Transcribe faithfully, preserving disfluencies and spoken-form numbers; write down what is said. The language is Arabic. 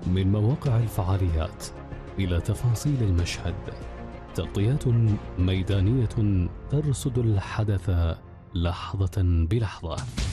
من مواقع الفعاليات إلى تفاصيل المشهد، تغطيات ميدانية ترصد الحدث لحظة بلحظة.